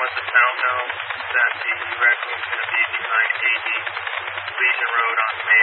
the town know that the raccoon's going to be